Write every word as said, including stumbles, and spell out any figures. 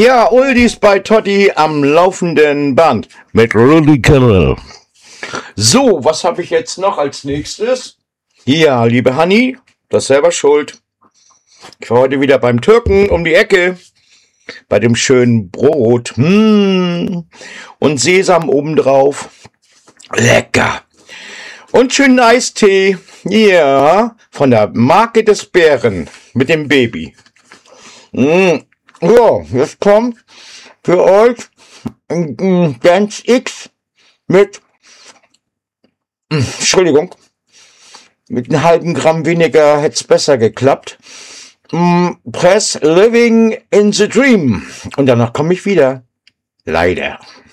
Ja, Oldies bei Totti am laufenden Band mit Rudi Carrell. So, was habe ich jetzt noch als nächstes? Ja, liebe Hanni, das ist selber schuld. Ich war heute wieder beim Türken um die Ecke. Bei dem schönen Brot. Mmh. Und Sesam obendrauf. Lecker. Und schönen Eistee. Ja, von der Marke des Bären. Mit dem Baby. Mmh. So, jetzt kommt für euch ein Dance X mit, Entschuldigung, mit einem halben Gramm weniger hätte es besser geklappt. Press Living in the Dream. Und danach komme ich wieder. Leider.